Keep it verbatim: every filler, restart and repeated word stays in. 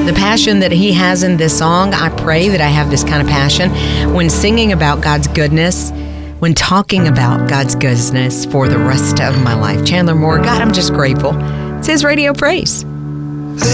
The passion that he has in this song, I pray that I have this kind of passion when singing about God's goodness, when talking about God's goodness for the rest of my life. Chandler Moore, God, I'm just grateful. It's his Radio Praise.